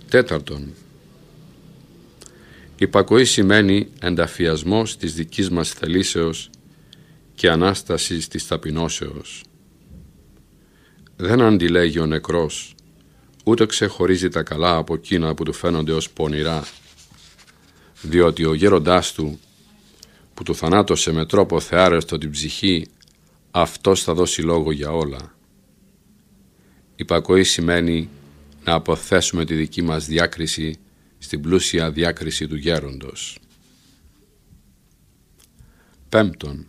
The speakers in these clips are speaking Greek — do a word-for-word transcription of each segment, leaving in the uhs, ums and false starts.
Τέταρτον, υπακοή σημαίνει ενταφιασμός της δικής μας θελήσεως και ανάστασης της ταπεινώσεως. Δεν αντιλέγει ο νεκρός, ούτε ξεχωρίζει τα καλά από εκείνα που του φαίνονται ως πονηρά, διότι ο γέροντάς του, που του θανάτωσε με τρόπο θεάρεστο την ψυχή, αυτός θα δώσει λόγο για όλα. Υπακοή σημαίνει να αποθέσουμε τη δική μας διάκριση στην πλούσια διάκριση του γέροντος. Πέμπτον,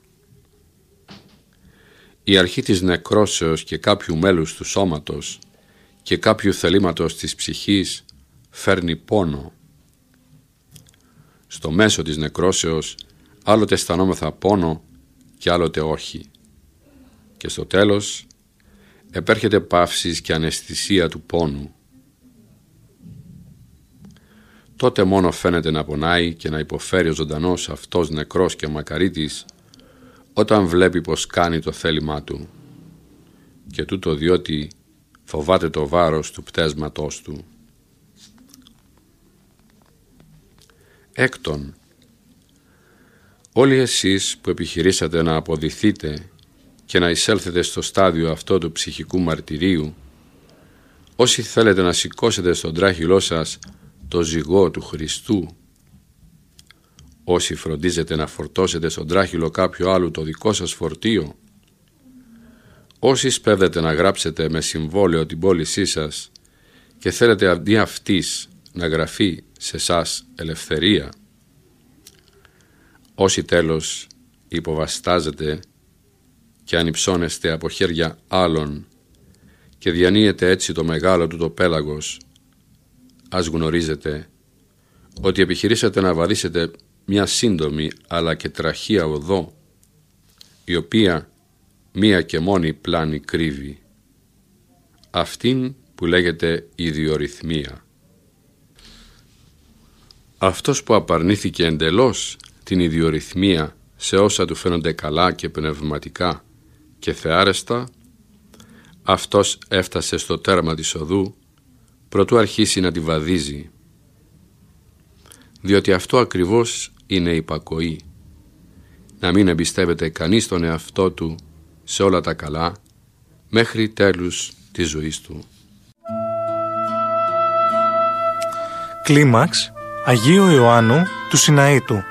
η αρχή της νεκρώσεως και κάποιου μέλους του σώματος και κάποιου θελήματος της ψυχής φέρνει πόνο. Στο μέσο της νεκρώσεως άλλοτε αισθανόμεθα πόνο και άλλοτε όχι. Και στο τέλος επέρχεται παύσης και αναισθησία του πόνου. Τότε μόνο φαίνεται να πονάει και να υποφέρει ο ζωντανός αυτός νεκρός και μακαρίτης όταν βλέπει πως κάνει το θέλημά του, και τούτο διότι φοβάται το βάρος του πτέσματός του. Έκτον, όλοι εσείς που επιχειρήσατε να αποδηθείτε και να εισέλθετε στο στάδιο αυτό του ψυχικού μαρτυρίου, όσοι θέλετε να σηκώσετε στον τράχυλό σας το ζυγό του Χριστού, όσοι φροντίζετε να φορτώσετε στον τράχυλο κάποιο άλλο το δικό σας φορτίο, όσοι σπέβδετε να γράψετε με συμβόλαιο την πώλησή σας και θέλετε αντί αυτής να γραφεί σε σας ελευθερία, όσοι τέλος υποβαστάζετε και ανυψώνεστε από χέρια άλλων και διανύετε έτσι το μεγάλο του το πέλαγος, ας γνωρίζετε ότι επιχειρήσατε να βαδίσετε μια σύντομη αλλά και τραχία οδό, η οποία μία και μόνη πλάνη κρύβει, αυτήν που λέγεται ιδιορυθμία. Αυτός που απαρνήθηκε εντελώς την ιδιορυθμία σε όσα του φαίνονται καλά και πνευματικά και θεάρεστα, αυτός έφτασε στο τέρμα της οδού προτού αρχίσει να τη βαδίζει, διότι αυτό ακριβώς είναι υπακοή, να μην εμπιστεύεται κανείς τον εαυτό του σε όλα τα καλά μέχρι τέλους της ζωής του. Κλίμαξ Αγίου Ιωάννου του Σιναήτου.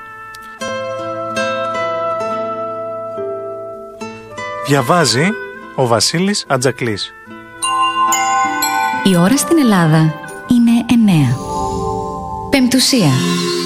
Διαβάζει ο Βασίλης Ατζακλής. Η ώρα στην Ελλάδα είναι εννέα. Πεμπτουσία.